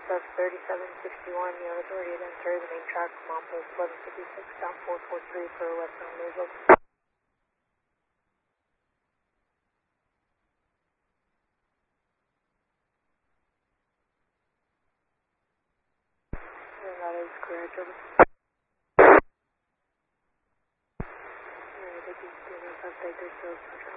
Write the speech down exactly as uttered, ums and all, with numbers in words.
South thirty-seven sixty-one, you have authority to enter the main track from Monpost eleven fifty-six down four four three for westbound Louisville. And that is correct, over. Alright, thank you. Do not update this, so